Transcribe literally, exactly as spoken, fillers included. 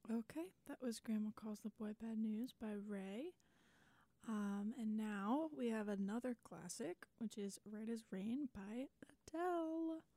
Okay, that was Grandma Calls the Boy Bad News by Ray. Um, and now we have another classic, which is Red as Rain by Adele.